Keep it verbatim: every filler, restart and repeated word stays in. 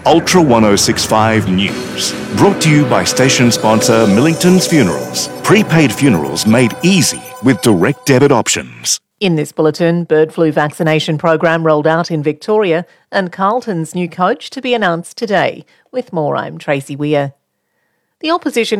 Ultra ten sixty-five News. Brought to you by station sponsor Millington's Funerals. Prepaid funerals made easy with direct debit options. In this bulletin, bird flu vaccination program rolled out in Victoria and Carlton's new coach to be announced today. With more, I'm Tracy Weir. The opposition